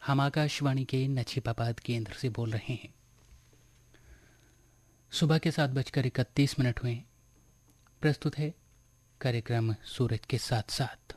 हम आकाशवाणी के नछीपाबाद केंद्र से बोल रहे हैं। सुबह के 7:31 हुए। प्रस्तुत है कार्यक्रम सूरज के साथ साथ।